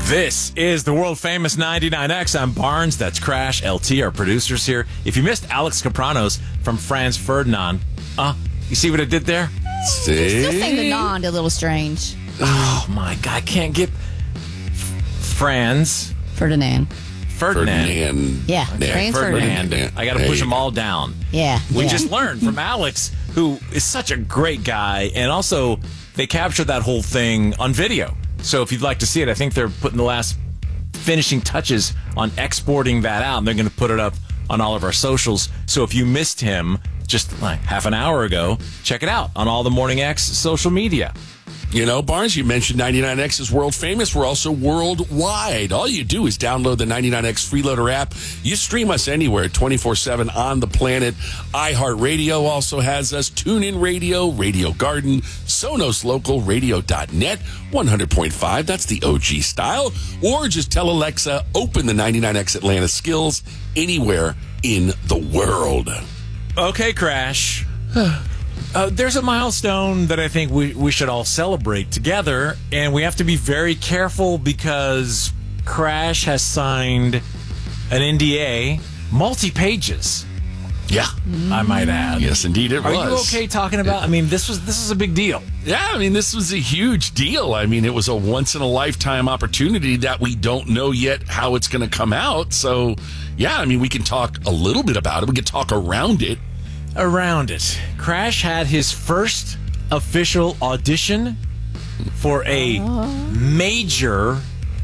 This is the world famous 99X. I'm Barnes. That's Crash. LT, our producers here. If you missed Alex Capranos from Franz Ferdinand, you see what I did there? See? Still saying the nond a little strange. Oh my God, I can't get Franz Ferdinand. Yeah, Franz Ferdinand. I got to push them all down. Yeah. We just learned from Alex, who is such a great guy, and also they captured that whole thing on video. So if you'd like to see it, I think they're putting the last finishing touches on exporting that out, and they're going to put it up on all of our socials. So if you missed him just like half an hour ago, check it out on all the Morning X social media. You know, Barnes, you mentioned 99X is world famous. We're also worldwide. All you do is download the 99X Freeloader app. You stream us anywhere, 24/7 on the planet. iHeartRadio also has us. TuneIn Radio, Radio Garden, Sonos Local, Radio.net, 100.5. That's the OG style. Or just tell Alexa, open the 99X Atlanta skills anywhere in the world. Okay, Crash. There's a milestone that I think we should all celebrate together, and we have to be very careful because Crash has signed an NDA, multi-pages. Yeah. I might add. Yes, indeed it was. Are you okay talking about, I mean, this is a big deal. Yeah, I mean, this was a huge deal. I mean, it was a once-in-a-lifetime opportunity that we don't know yet how it's going to come out. So, yeah, I mean, we can talk a little bit about it. We can talk around it. Crash had his first official audition for a major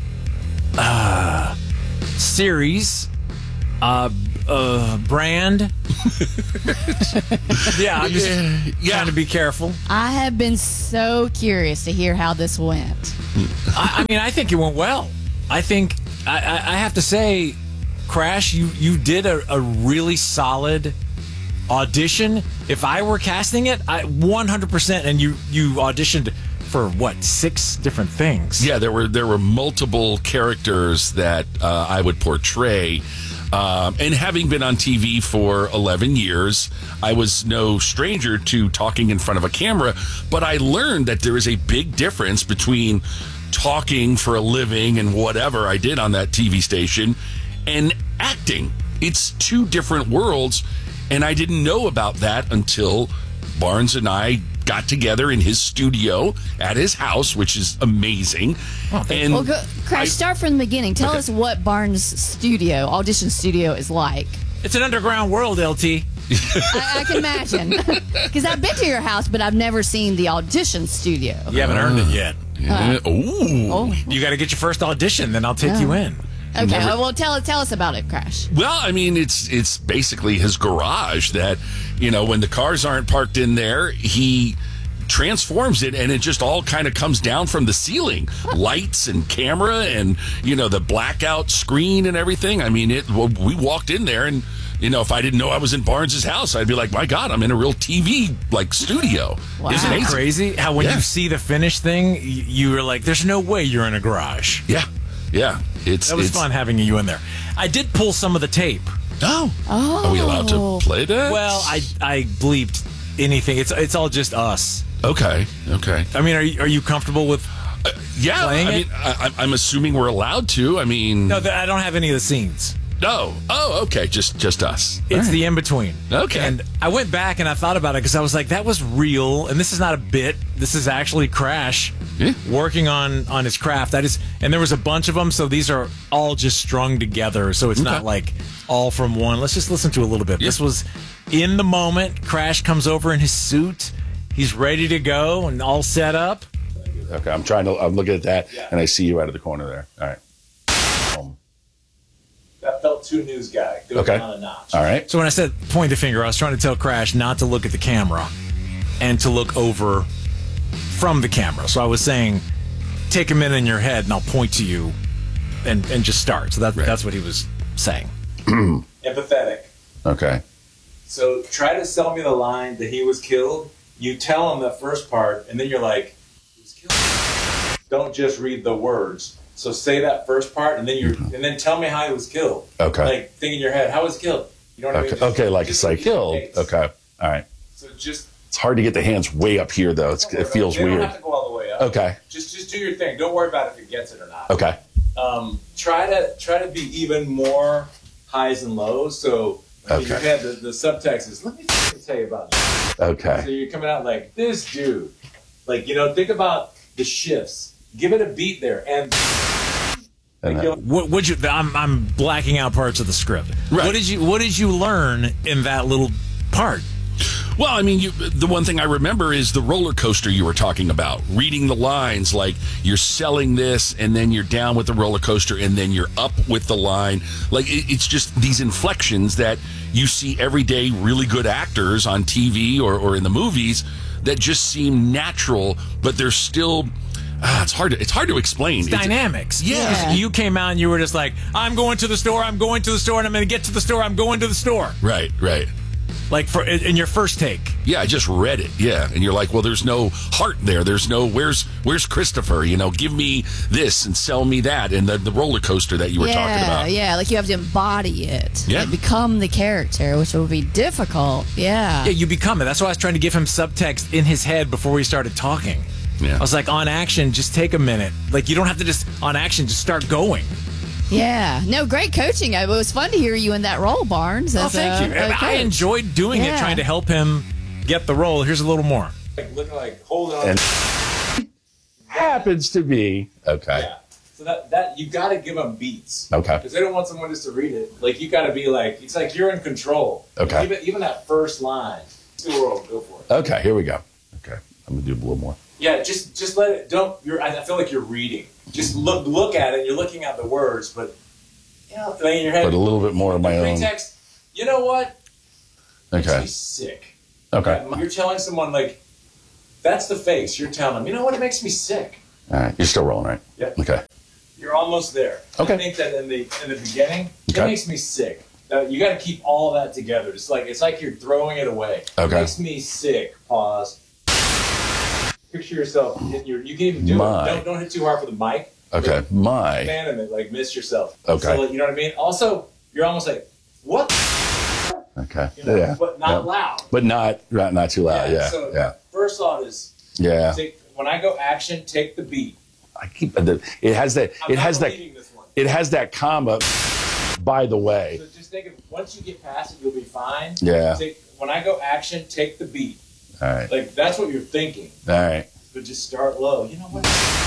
series brand. Yeah, I'm just trying to be careful. I have been so curious to hear how this went. I mean, I think it went well. I think I have to say, Crash, you did a really solid audition. If I were casting it, 100%. And you auditioned for what, 6 different things? Yeah, there were multiple characters that I would portray. And having been on TV for 11 years, I was no stranger to talking in front of a camera. But I learned that there is a big difference between talking for a living and whatever I did on that TV station and acting. It's 2 different worlds. And I didn't know about that until Barnes and I got together in his studio at his house, which is amazing. Crash, start from the beginning. Tell us what Barnes' audition studio is like. It's an underground world, LT. I can imagine. Because I've been to your house, but I've never seen the audition studio. You haven't earned it yet. Ooh. You got to get your first audition, then I'll take you in. Okay, well, tell us about it, Crash. Well, I mean, it's basically his garage that, you know, when the cars aren't parked in there, he transforms it, and it just all kind of comes down from the ceiling. Lights and camera and, you know, the blackout screen and everything. I mean, we walked in there, and, you know, if I didn't know I was in Barnes' house, I'd be like, my God, I'm in a real TV, studio. Wow. Isn't it crazy how when you see the finished thing, you were like, there's no way you're in a garage. Yeah. Yeah, that was fun having you in there. I did pull some of the tape. Oh, are we allowed to play that? Well, I bleeped anything. It's all just us. Okay. I mean, are you comfortable with? Yeah, playing I mean, I'm assuming we're allowed to. I mean, no, I don't have any of the scenes. No. Oh, okay. Just us. It's the in-between. Okay. And I went back and I thought about it because I was like, that was real. And this is not a bit. This is actually Crash working on his craft. And there was a bunch of them. So these are all just strung together. So it's not like all from one. Let's just listen to a little bit. Yeah. This was in the moment. Crash comes over in his suit. He's ready to go and all set up. Okay. I'm looking at that and I see you out of the corner there. All right. That felt too news guy. Go down a notch. All right. So when I said point the finger, I was trying to tell Crash not to look at the camera and to look over from the camera. So I was saying, take a minute in your head and I'll point to you and just start. So that's what he was saying. Empathetic. Okay. So try to sell me the line that he was killed. You tell him the first part and then you're like, he was killed. Don't just read the words. So say that first part, and then and then tell me how he was killed. Okay. Like think in your head, how was he killed? You know what I mean? Okay, like it's like killed. Okay. All right. So just it's hard to get the hands way up here though. It feels weird. Don't have to go all the way up. Okay. Just do your thing. Don't worry about if it gets it or not. Okay. try to be even more highs and lows. So in your head, the subtext is, let me tell you about this. Okay. So you're coming out like, this dude. Like, think about the shifts. Give it a beat there. And And I'm blacking out parts of the script. Right. What did you learn in that little part? Well, I mean, the one thing I remember is the roller coaster you were talking about. Reading the lines, like you're selling this, and then you're down with the roller coaster, and then you're up with the line. Like it's just these inflections that you see every day. Really good actors on TV or in the movies that just seem natural, but they're still. It's hard to explain. It's dynamics. Yeah. You came out and you were just like, I'm going to the store, and I'm going to the store, and I'm going to get to the store, I'm going to the store. Right. Like in your first take. Yeah, I just read it. Yeah, and you're like, well, there's no heart there. There's no where's Christopher? Give me this and sell me that, and the roller coaster that you were talking about. Yeah, like you have to embody it. Yeah. Like become the character, which will be difficult. Yeah. Yeah, you become it. That's why I was trying to give him subtext in his head before we started talking. Yeah. I was like, on action, just take a minute. Like, you don't have to just, on action, just start going. Yeah. No, great coaching. It was fun to hear you in that role, Barnes. Thank you. I enjoyed doing it, trying to help him get the role. Here's a little more. Looking like, hold on. And happens to be. Okay. Yeah. So that you got to give them beats. Okay. Because they don't want someone just to read it. Like, you got to be like, it's like you're in control. Okay. Even that first line. Go for it. Okay, here we go. Okay. I'm going to do a little more. Yeah, just let it. I feel like you're reading. Just look at it. You're looking at the words, but in your head. But a little bit more of my own. Pretext. You know what? Makes Okay. me sick. Okay. You're telling someone like, that's the face. You're telling them. You know what? It makes me sick. All right. You're still rolling, right? Yeah. Okay. You're almost there. Okay. I think that in the beginning, it Okay. makes me sick. You got to keep all that together. It's like you're throwing it away. Okay. It makes me sick. Pause. Picture yourself. You can even do it. Don't hit too hard for the mic. Okay. Fan it, like miss yourself. Okay. So, you know what I mean? Also, you're almost like, what? Okay. Yeah. But not loud. But not too loud. Yeah. So First thought is, when I go action, take the beat. I keep it has that. I'm not believing this one. It has that comma. By the way. So just think of, once you get past it, you'll be fine. Yeah. When I go action, take the beat. All right. Like, that's what you're thinking. All right. But just start low. You know what?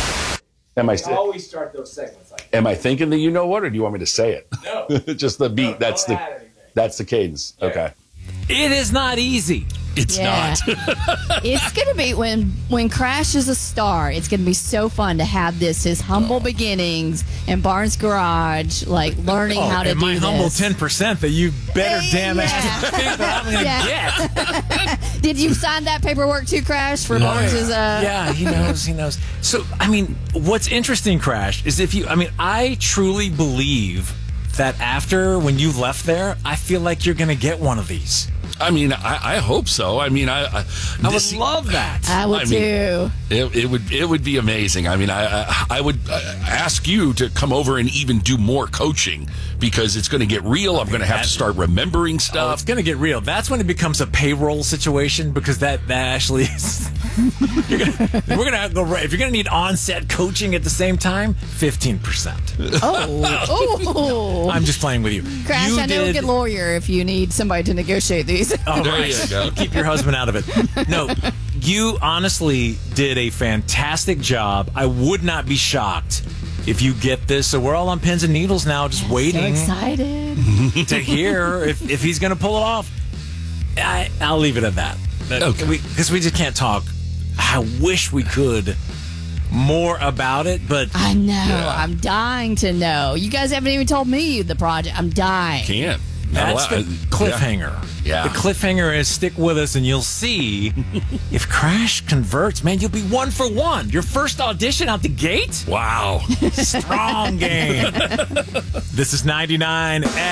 I always start those segments like that. Am I thinking the you know what, or do you want me to say it? No. Just the beat. Don't add anything. That's the cadence. Yeah. Okay. It is not easy. It's not. It's going to be when Crash is a star. It's going to be so fun to have his humble beginnings in Barnes Garage, like learning how to do my this. humble 10% that you better damn ass think that I'm going to get. Did you sign that paperwork too, Crash, for Barnes's? Yeah, he knows. So, I mean, what's interesting, Crash, is I truly believe that when you left there, I feel like you're going to get one of these. I mean, I hope so. I mean, I would love that. I would too. It would be amazing. I mean, I would ask you to come over and even do more coaching because it's going to get real. I'm going to have to start remembering stuff. It's going to get real. That's when it becomes a payroll situation because that actually is. We're going to go right. If you're going to need on-set coaching at the same time, 15%. Oh. I'm just playing with you. Crash, I know a good lawyer if you need somebody to negotiate these. Oh, There right. you go. Keep your husband out of it. No, you honestly did a fantastic job. I would not be shocked if you get this. So we're all on pins and needles now, just waiting So excited. to hear if he's going to pull it off. I'll leave it at that. Okay. Because we just can't talk. I wish we could more about it, but I know. I'm dying to know. You guys haven't even told me the project. I'm dying. Can't. that's the cliffhanger. Yeah. The cliffhanger is stick with us and you'll see if Crash converts, man, you'll be 1 for 1. Your first audition out the gate? Wow. Strong game. This is 99X.